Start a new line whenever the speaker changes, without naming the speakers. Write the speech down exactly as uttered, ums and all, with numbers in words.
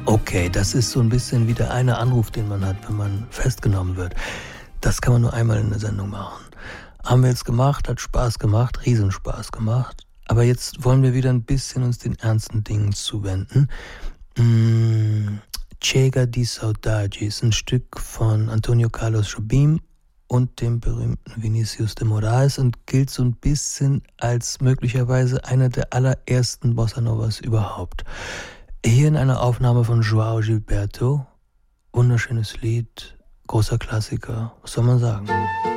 Okay, das ist so ein bisschen wie der eine Anruf, den man hat, wenn man festgenommen wird. Das kann man nur einmal in der Sendung machen. Haben wir jetzt gemacht, hat Spaß gemacht, Riesenspaß gemacht. Aber jetzt wollen wir wieder ein bisschen uns den ernsten Dingen zuwenden. Mm, Chega di Saudade ist ein Stück von Antonio Carlos Jobim und dem berühmten Vinicius de Moraes und gilt so ein bisschen als möglicherweise einer der allerersten Bossa Novas überhaupt. Hier in einer Aufnahme von João Gilberto, wunderschönes Lied, großer Klassiker, was soll man sagen?